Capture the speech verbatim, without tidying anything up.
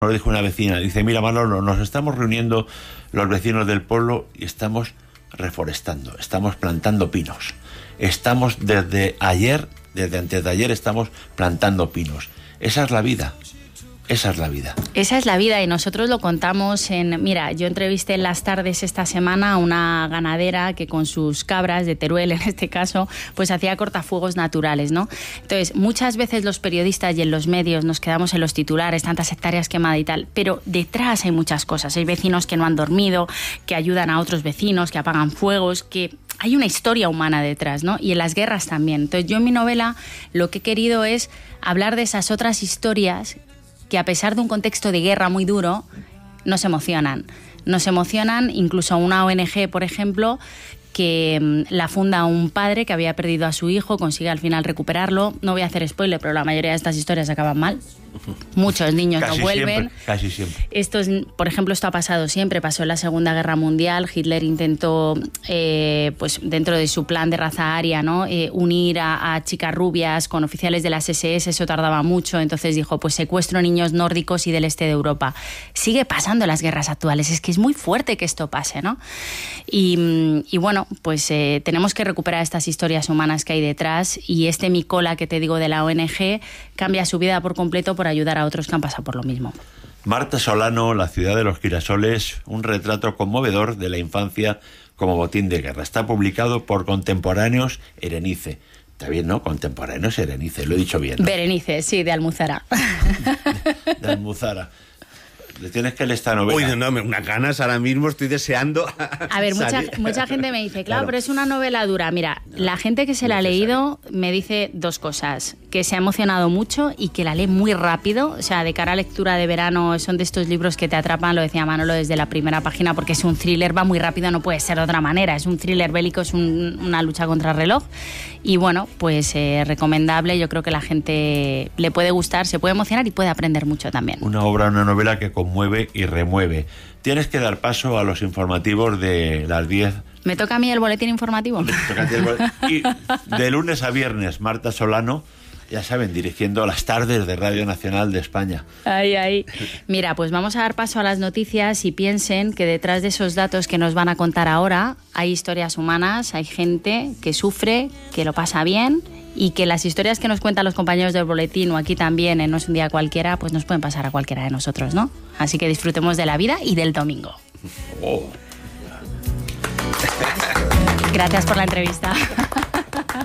Nos dijo una vecina, dice, mira Manolo, nos estamos reuniendo los vecinos del pueblo y estamos reforestando, estamos plantando pinos. Estamos desde ayer, desde antes de ayer estamos plantando pinos. Esa es la vida. Esa es la vida. Esa es la vida y nosotros lo contamos en... Mira, yo entrevisté en Las Tardes esta semana a una ganadera que con sus cabras, de Teruel en este caso, pues hacía cortafuegos naturales, ¿no? Entonces, muchas veces los periodistas y en los medios nos quedamos en los titulares, tantas hectáreas quemadas y tal, pero detrás hay muchas cosas. Hay vecinos que no han dormido, que ayudan a otros vecinos, que apagan fuegos, que... Hay una historia humana detrás, ¿no? Y en las guerras también. Entonces, yo en mi novela lo que he querido es hablar de esas otras historias que a pesar de un contexto de guerra muy duro, nos emocionan. Nos emocionan incluso una O N G, por ejemplo, que la funda un padre que había perdido a su hijo, consigue al final recuperarlo. No voy a hacer spoiler, pero la mayoría de estas historias acaban mal. Muchos niños casi no vuelven. Siempre, casi siempre. Esto es, por ejemplo, esto ha pasado siempre. Pasó en la Segunda Guerra Mundial. Hitler intentó, eh, pues dentro de su plan de raza aria, ¿no? Eh, unir a, a chicas rubias con oficiales de las ese ese. Eso tardaba mucho. Entonces dijo, pues secuestro niños nórdicos y del este de Europa. Sigue pasando en las guerras actuales. Es que es muy fuerte que esto pase, ¿no? Y, y bueno, pues eh, tenemos que recuperar estas historias humanas que hay detrás. Y este Micola que te digo de la O N G cambia su vida por completo por ayudar a otros que han pasado por lo mismo. Marta Solano, La ciudad de los girasoles, un retrato conmovedor de la infancia como botín de guerra. Está publicado por Contemporáneos Erenice. Está bien, ¿no? Contemporáneos Erenice, lo he dicho bien, ¿no? Berenice, sí, de Almuzara. De, de Almuzara. Le tienes que leer esta novela. Uy, no, no, unas ganas ahora mismo, estoy deseando. A ver, mucha, mucha gente me dice, claro, claro, pero es una novela dura. Mira, no, la gente que se la ha leído me dice dos cosas: que se ha emocionado mucho y que la lee muy rápido. O sea, de cara a lectura de verano, son de estos libros que te atrapan, lo decía Manolo, desde la primera página, porque es un thriller, va muy rápido, no puede ser de otra manera. Es un thriller bélico, es un, una lucha contra el reloj. Y bueno, pues eh, recomendable. Yo creo que la gente le puede gustar, se puede emocionar y puede aprender mucho también. Una obra, una novela que conmueve y remueve. Tienes que dar paso a los informativos de las diez. ¿Me toca a mí el boletín informativo? Me toca a ti el boletín. Y de lunes a viernes, Marta Solano, ya saben, dirigiendo Las Tardes de Radio Nacional de España. Ay, ay. Mira, pues vamos a dar paso a las noticias y piensen que detrás de esos datos que nos van a contar ahora hay historias humanas, hay gente que sufre, que lo pasa bien y que las historias que nos cuentan los compañeros del boletín o aquí también en No es un día cualquiera, pues nos pueden pasar a cualquiera de nosotros, ¿no? Así que disfrutemos de la vida y del domingo. Oh. Gracias por la entrevista.